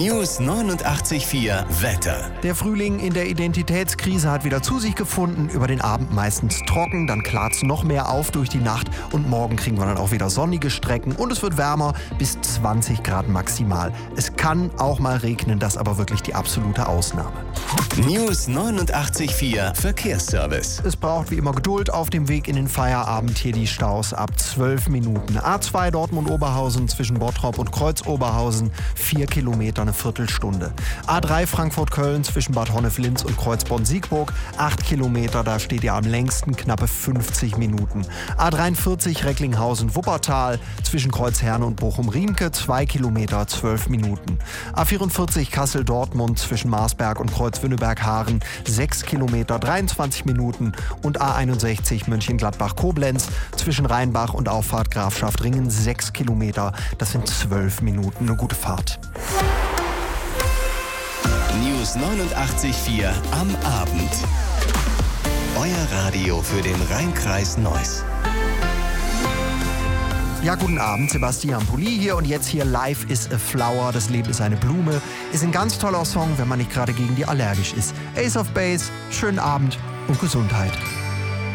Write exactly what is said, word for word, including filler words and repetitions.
News neunundachtzig Komma vier Wetter. Der Frühling in der Identitätskrise hat wieder zu sich gefunden. Über den Abend meistens trocken, dann klart es noch mehr auf durch die Nacht. Und morgen kriegen wir dann auch wieder sonnige Strecken. Und es wird wärmer, bis zwanzig Grad maximal. Es kann auch mal regnen, das aber wirklich die absolute Ausnahme. News neunundachtzig Komma vier Verkehrsservice. Es braucht wie immer Geduld auf dem Weg in den Feierabend. Hier die Staus ab zwölf Minuten. A zwei Dortmund-Oberhausen zwischen Bottrop und Kreuz-Oberhausen, vier Kilometer, eine Viertelstunde. A drei Frankfurt-Köln zwischen Bad Honnef-Linz und Kreuzborn-Siegburg, acht Kilometer, da steht ihr am längsten, knappe fünfzig Minuten. A dreiundvierzig Recklinghausen-Wuppertal zwischen Kreuzherne und Bochum-Riemke, zwei Kilometer, zwölf Minuten. A vierundvierzig Kassel-Dortmund zwischen Marsberg und Kreuzwünneberg-Haaren, sechs Kilometer, dreiundzwanzig Minuten. Und A einundsechzig Mönchengladbach-Koblenz zwischen Rheinbach und Auffahrt Grafschaft-Ringen, sechs Kilometer, das sind zwölf Minuten. Eine gute Fahrt. News neunundachtzig Komma vier am Abend. Euer Radio für den Rheinkreis Neuss. Ja, guten Abend, Sebastian Pulli hier und jetzt hier Life is a Flower, das Leben ist eine Blume. Ist ein ganz toller Song, wenn man nicht gerade gegen die allergisch ist. Ace of Base, schönen Abend und Gesundheit.